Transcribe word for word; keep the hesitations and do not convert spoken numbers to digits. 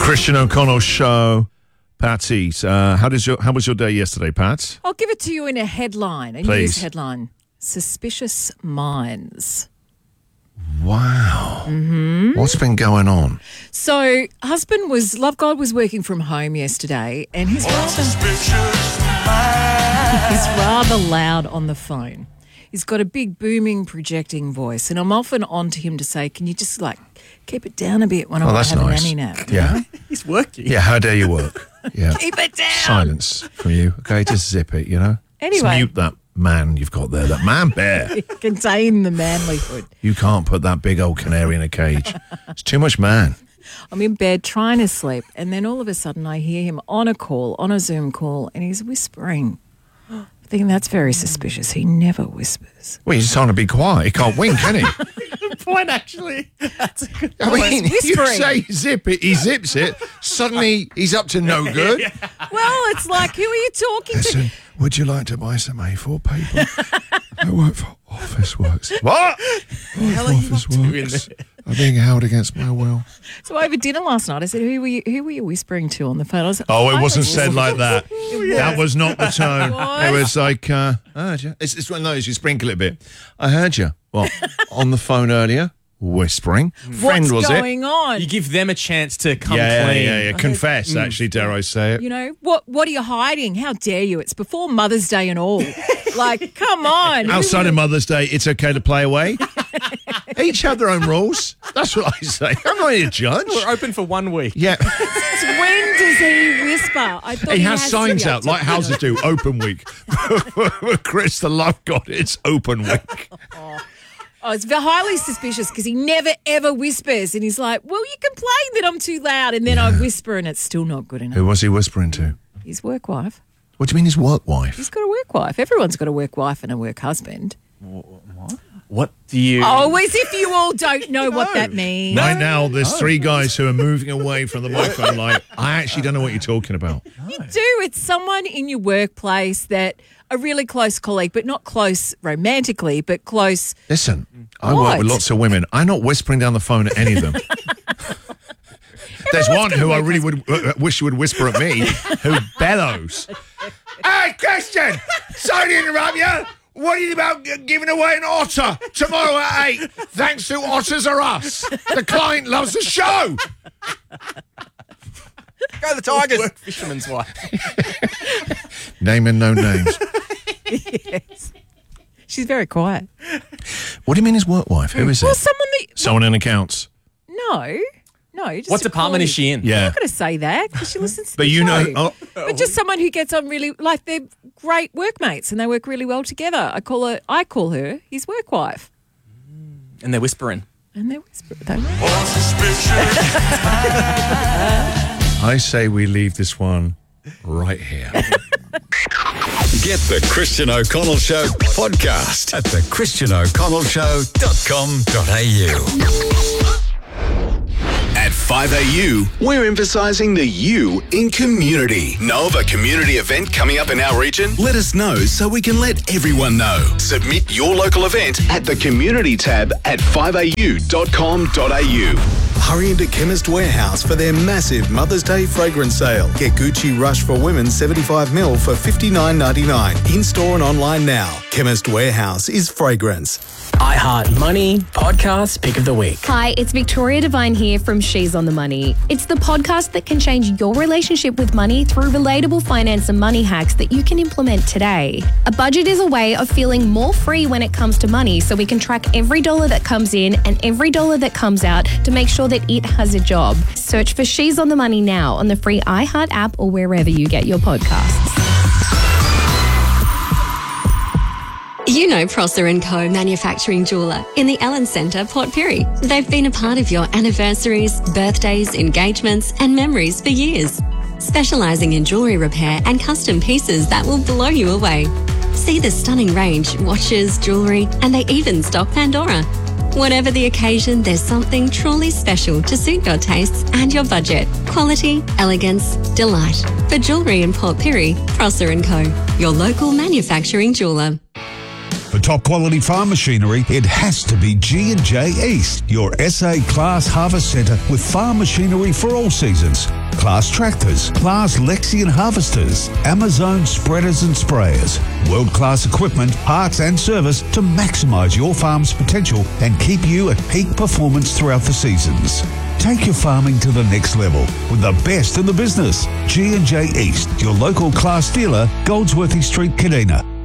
Christian O'Connell Show. Patsy, uh, how does your how was your day yesterday, Pat? I'll give it to you in a headline, a Please. news headline. Suspicious minds. Wow. Mm-hmm. What's been going on? So, husband was, Love God was working from home yesterday, and he's rather, he's rather loud on the phone. He's got a big booming projecting voice, and I'm often on to him to say, can you just like keep it down a bit when Oh, I that's have nice. a nanny nap? Yeah. He's working. Yeah, how dare you work? Yeah. Keep it down. Silence from you. Okay, just zip it, you know? Anyway. Just mute that man you've got there, that man bear. Contain the manlyhood. You can't put that big old canary in a cage. It's too much man. I'm in bed trying to sleep, and then all of a sudden I hear him on a call, on a Zoom call, and he's whispering. I'm thinking that's very suspicious. He never whispers. Well, he's trying to be quiet. He can't wink, can he? Good point, actually. That's a good I mean, you whispering. say zip it, he zips it, suddenly he's up to no good. Well, it's like, who are you talking to? Listen, would you like to buy some A four paper? I work for Office Works. What? hell are you Office up to in Works. I'm being held against my will. So over dinner last night, I said, who were you, who were you whispering to on the phone? I was like, Oh, it I wasn't was- said like that. That was not the tone. What? It was like, uh, I heard you. It's, it's one of those, you sprinkle it a bit. I heard you. What? On the phone earlier, whispering. Friend, What's was going it? on? You give them a chance to come Yeah, clean. yeah, yeah. Confess, actually, dare I say it. You know, what What are you hiding? How dare you? It's before Mother's Day and all. Like, come on. Outside of Mother's Day, it's okay to play away. Each have their own rules. That's what I say. I'm not here to judge. We're open for one week. Yeah. When does he whisper? I thought He he has to signs be up out, to- like houses do, open week. For Chris, the love God, it's open week. Oh, it's very highly suspicious because he never, ever whispers. And he's like, well, you complain that I'm too loud. And then I whisper and it's still not good enough. Who was he whispering to? His work wife. What do you mean his work wife? He's got a work wife. Everyone's got a work wife and a work husband. What do you... Oh, as if you all don't know what that means. Right now, there's three guys who are moving away from the microphone like, I actually don't know what you're talking about. You do. It's someone in your workplace that a really close colleague, but not close romantically, but close. Listen, I What? work with lots of women. I'm not whispering down the phone at any of them. There's one who I really would uh, wish would whisper at me, who bellows. Hey, Christian! Sorry to interrupt you. What are you about g- giving away an otter tomorrow at eight? Thanks to Otters Are Us. The client loves the show. Go the Tigers. Work fisherman's wife. Naming no names. Yes. She's very quiet. What do you mean his work wife? Who is Well, it? someone that. Someone in accounts. No. No. Just What a department is colleague. she in? I'm Yeah. not going to say that because she listens to But the you know... show. Oh, But just someone who gets on really, like they're great workmates and they work really well together. I call her, I call her his work wife. And they're whispering. And they whisper. They I say we leave this one right here. Get the Christian O'Connell Show podcast at the christian o'connell show dot com dot a u. At five A U, we're emphasising the U in community. Know of a community event coming up in our region? Let us know so we can let everyone know. Submit your local event at the community tab at five a u dot com dot a u. Hurry into Chemist Warehouse for their massive Mother's Day fragrance sale. Get Gucci Rush for Women seventy-five mil for fifty-nine ninety-nine. In-store and online now. Chemist Warehouse is fragrance. iHeart Money Podcast Pick of the Week. Hi, it's Victoria Devine here from She's on the Money. It's the podcast that can change your relationship with money through relatable finance and money hacks that you can implement today. A budget is a way of feeling more free when it comes to money, so we can track every dollar that comes in and every dollar that comes out to make sure that it has a job. Search for She's on the Money now on the free iHeart app or wherever you get your podcasts. You know Prosser and Co Manufacturing Jeweller in the Ellen Centre, Port Pirie. They've been a part of your anniversaries, birthdays, engagements and memories for years. Specialising in jewellery repair and custom pieces that will blow you away. See the stunning range, watches, jewellery, and they even stock Pandora. Whatever the occasion, there's something truly special to suit your tastes and your budget. Quality, elegance, delight. For jewellery in Port Pirie, Prosser and Co, your local manufacturing jeweller. For top quality farm machinery, it has to be G and J East, your S A Class Harvest Centre with farm machinery for all seasons. Class tractors, Class Lexion harvesters, Amazon spreaders and sprayers, world-class equipment, parts and service to maximise your farm's potential and keep you at peak performance throughout the seasons. Take your farming to the next level with the best in the business. G and J East, your local Class dealer, Goldsworthy Street, Kadina.